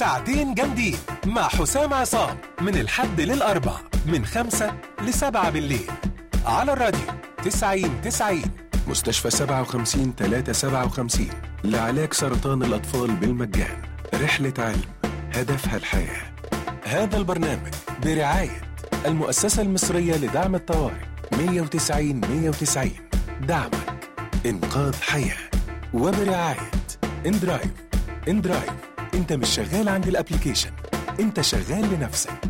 ساعتين جامدين مع حسام عصام من الحد للأربع من 5 ل7 بالليل على الراديو 90-90. مستشفى 57-357 لعلاج سرطان الأطفال بالمجان. رحلة علم هدفها الحياة. هذا البرنامج برعاية المؤسسة المصرية لدعم الطوارئ 190-190. دعمك إنقاذ حياة. وبرعاية اندرايف. انت مش شغال عند الابليكيشن، انت شغال لنفسك.